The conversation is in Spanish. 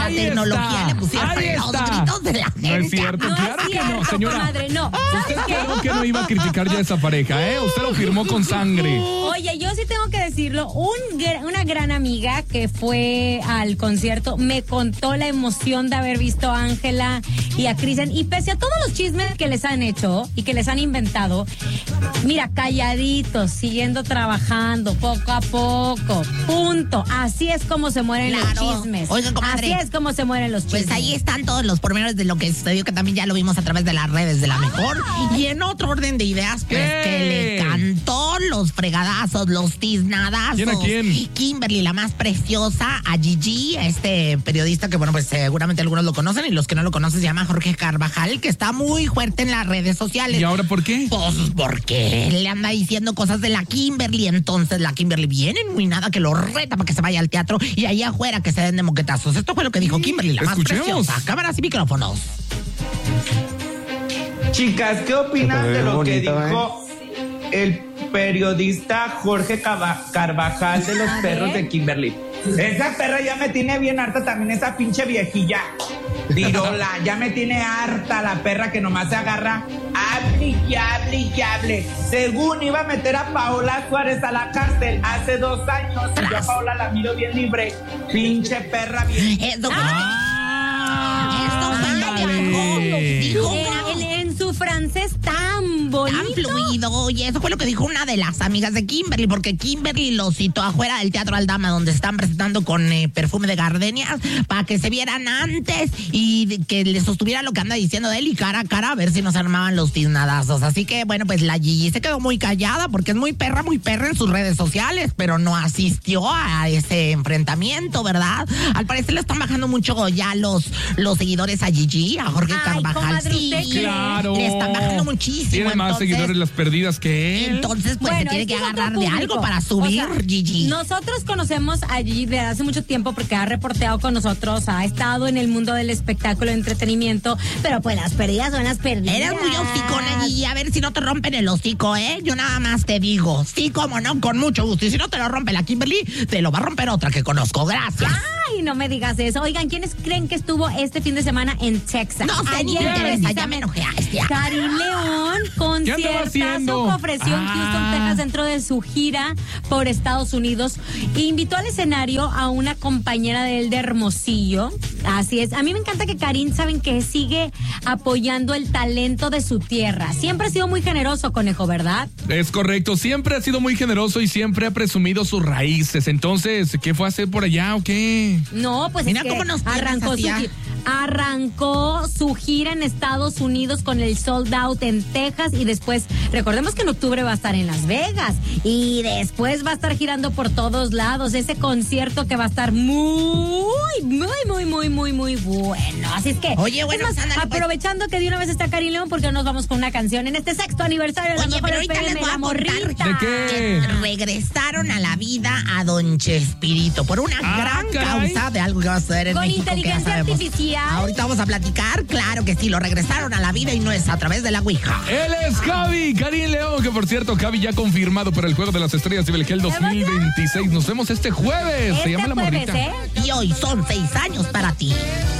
la tecnología le pusieron los gritos de la gente. No es cierto, claro que no, señora. Comadre, no. Usted claro que no iba a criticar ya a esa pareja, ¿eh? Usted lo firmó con sangre. Oye, yo sí tengo que decirlo, una gran amiga que fue al concierto me contó la emoción de haber visto a Ángela y a Cristian, y pese a todos los chismes que les han hecho y que les han inventado, mira, calladitos, siguiendo trabajando, poco a poco, punto. Así es como se mueren los chismes. Oigan, comadre, así es como se mueren los chismes. pues ahí están todos los pormenores de lo que sucedió, que también ya lo vimos a través de las redes de La Mejor. Y en otro orden de ideas, pues que le cantó los fregadazos, los tiznadazos. ¿Quién a quién? Kimberly, la más preciosa, a Gigi, este periodista que, bueno, pues seguramente algunos lo conocen, y los que no lo conocen se llama Jorge Carvajal, que está muy fuerte en las redes sociales. ¿Y ahora por qué? Pues porque le anda diciendo cosas de la Kimberly. Entonces la Kimberly viene muy nada que lo reta para que se vaya al teatro, y ahí afuera que se den de moquetazos. Esto fue lo que dijo Kimberly, la más preciosa. Cámaras y micrófonos. Chicas, ¿qué opinan de lo que dijo el periodista Jorge Carvajal de los perros de Kimberly? Esa perra ya me tiene bien harta también, esa pinche viejilla. Dirola, ya me tiene harta la perra que nomás se agarra. Hable y hable y hable. Según iba a meter a Paola Suárez a la cárcel hace 2 años, y yo a Paola la miro bien libre. Pinche perra bien. Esto fue dijo en su francés tan bonito. tan fluido. Y eso fue lo que dijo una de las amigas de Kimberly, porque Kimberly lo citó afuera del Teatro Aldama, donde están presentando con perfume de gardenias, para que se vieran antes y que le sostuviera lo que anda diciendo de él, y cara a cara a ver si nos armaban los tiznadazos. Así que, bueno, pues la Gigi se quedó muy callada, porque es muy perra en sus redes sociales, pero no asistió a ese enfrentamiento, ¿verdad? Al parecer le están bajando mucho ya los seguidores a Gigi, a Jorge Carvajal. Comadre, Sí, claro. le están bajando muchísimo. Tiene más seguidores las perdidas que él. Entonces, pues, bueno, se tiene que es agarrar otro de público. algo para subir, O sea, Gigi. Nosotros conocemos a Gigi desde hace mucho tiempo porque ha reporteado con nosotros, ha estado en el mundo del espectáculo, entretenimiento, pero pues las perdidas son las perdidas. Eres muy hocicona, Gigi. A ver si no te rompen el hocico, ¿eh? Yo nada más te digo. Sí, cómo no, con mucho gusto. Y si no te lo rompe la Kimberly, te lo va a romper otra que conozco. Gracias. Ay, no me digas eso. Oigan, ¿quiénes creen que estuvo este fin de semana en Texas? No sé, ni me interesa. Ya me enojé. Karim León, conciertazo que ofreció en Houston, Texas, dentro de su gira por Estados Unidos. Invitó al escenario a una compañera de él de Hermosillo. Así es. A mí me encanta que Karim, saben que sigue apoyando el talento de su tierra. Siempre ha sido muy generoso, Conejo, ¿verdad? Es correcto. Siempre ha sido muy generoso y siempre ha presumido sus raíces. Entonces, ¿qué fue a hacer por allá o qué? No, pues Mira es que cómo nos arrancó su gira en Estados Unidos con el sold out en Texas, y después, recordemos que en octubre va a estar en Las Vegas, y después va a estar girando por todos lados. Ese concierto que va a estar muy bueno. Así es que, oye, bueno, es más, ándale, pues. Aprovechando que de una vez está Karim León, porque no nos vamos con una canción en este 6º aniversario de la Oye, Mejor pero ahorita FM, les voy a La contar Morrita. ¿De qué? Regresaron a la vida a Don Chespirito por una gran caray. causa de algo que va a suceder en Con México, que ya inteligencia sabemos. artificial. Ahorita vamos a platicar, claro que sí, lo regresaron a la vida y no es a través de la Ouija. Él es Javi, Karim León, que por cierto, Javi ya confirmado para el Juego de las Estrellas de Belgel 2026. Nos vemos este jueves. Se llama La jueves, Morrita. ¿eh? Y hoy son 6 años para ti.